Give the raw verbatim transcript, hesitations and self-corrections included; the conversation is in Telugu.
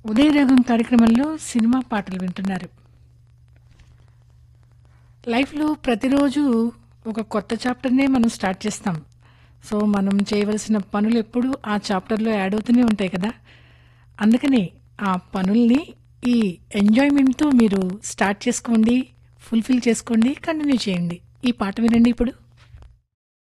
ఉదయరేగం కార్యక్రమంలో సినిమా పాటలు వింటున్నారు. లైఫ్లో ప్రతిరోజు ఒక కొత్త చాప్టర్నే మనం స్టార్ట్ చేస్తాం. సో మనం చేయవలసిన పనులు ఎప్పుడు ఆ చాప్టర్లో యాడ్ అవుతూనే ఉంటాయి కదా. అందుకని ఆ పనుల్ని ఈ ఎంజాయ్మెంట్తో మీరు స్టార్ట్ చేసుకోండి, ఫుల్ఫిల్ చేసుకోండి, కంటిన్యూ చేయండి. ఈ పాట వినండి ఇప్పుడు.